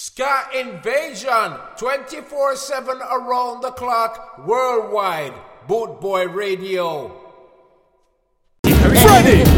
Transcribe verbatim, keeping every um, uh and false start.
Ska Invasion, twenty-four seven around the clock, worldwide. Boot Boy Radio. Freddy!